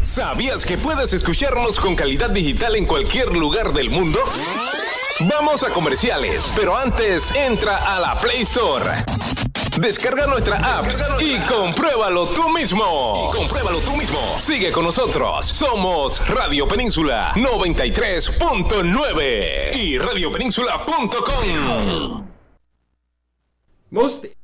¿Sabías que puedes escucharnos con calidad digital en cualquier lugar del mundo? Vamos a comerciales, pero antes entra a la Play Store. Descarga nuestra app y compruébalo tú mismo. Sigue con nosotros. Somos Radio Península 93.9 y radiopenínsula.com.